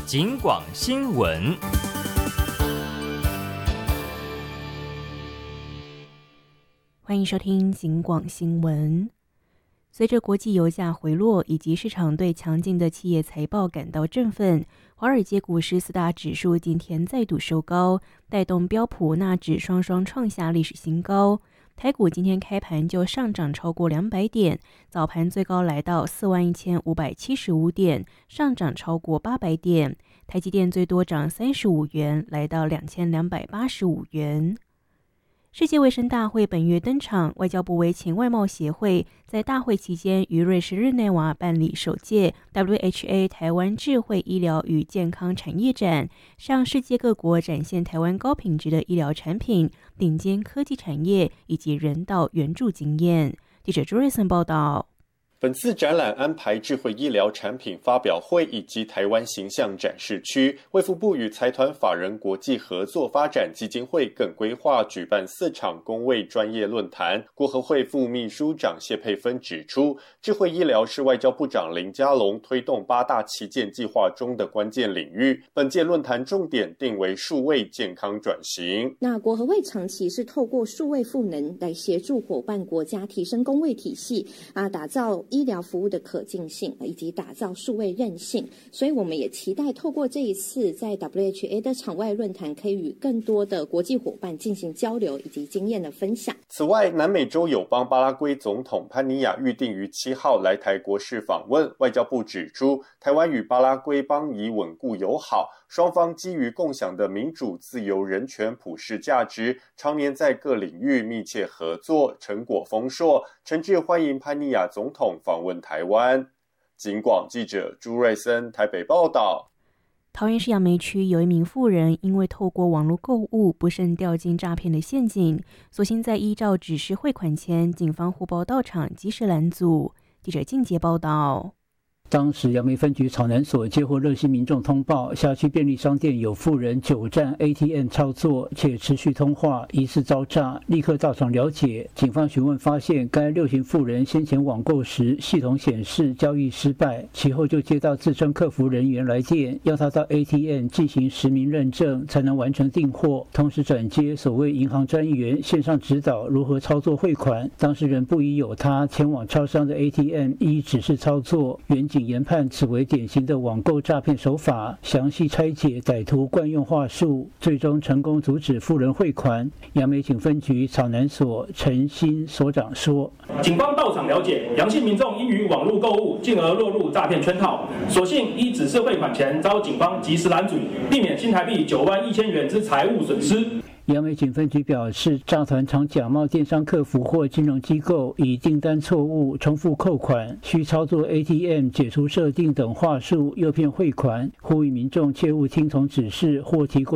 警广新闻。 欢迎收听警广新闻。随着国际油价回落以及市场对强劲的企业财报感到振奋，华尔街股市4大指数今天再度收高，带动标普纳指双双创下历史新高。台股今天开盘就上涨超过200点，早盘最高来到41575点，上涨超过800点。台积电最多涨35元，来到2285元。世界卫生大会本月登场，外交部为前外贸协会在大会期间于瑞士日内瓦办理首届 WHA 台湾智慧医疗与健康产业展，向世界各国展现台湾高品质的医疗产品、顶尖科技产业以及人道援助经验。记者朱瑞森报道。 本次展览安排智慧医疗产品发表会以及台湾形象展示区。卫福部与财团法人国际合作发展基金会更规划举办4场公卫专业论坛。国合会副秘书长谢佩芬指出，智慧医疗是外交部长林佳龙推动8大旗舰计划中的关键领域。本届论坛重点定为数位健康转型。 那国合会长期是透过数位赋能来协助伙伴国家提升公卫体系打造医疗服务的可进性，以及打造数位韧性，所以我们也期待透过这一次在 WHA 的场外论坛，可以与更多的国际伙伴进行交流以及经验的分享。 此外，南美洲友邦巴拉圭总统潘尼亚预定于7号来台国事访问。外交部指出，台湾与巴拉圭邦谊稳固友好，双方基于共享的民主、自由、人权、普世价值，常年在各领域密切合作，成果丰硕，诚挚欢迎潘尼亚总统访问台湾。警广记者朱瑞森台北报道。 桃园市杨梅区有一名妇人，因为透过网络购物不慎掉进诈骗的陷阱，所幸在依照指示汇款前，警方护报到场，及时拦阻。记者静杰报道。 当时杨梅分局草南所接获热心民众通报，辖区便利商店有妇人久站 ATM 操作且持续通话，疑似遭诈，立刻到场了解。警方询问发现，该6名妇人先前网购时系统显示交易失败，其后就接到自称客服人员来电，要他到 ATM 进行实名认证才能完成订货，同时转接所谓银行专员线上指导如何操作汇款。当事人不疑有他，前往超商的 ATM 依指示操作，原警研判此为典型的网购诈骗手法，详细拆解歹徒惯用话术，最终成功阻止妇人汇款。杨梅警分局草南所陈新所长说， 警方到场了解，杨姓民众因于网络购物进而落入诈骗圈套，所幸依指示汇款前遭警方及时拦阻，避免新台币9万1千元之财物损失。 杨梅警分局表示，诈团常假冒电商客服或金融机构，以订单错误、重复扣款、需操作 ATM 解除设定等话术诱骗汇款，呼吁民众切勿听从指示或提供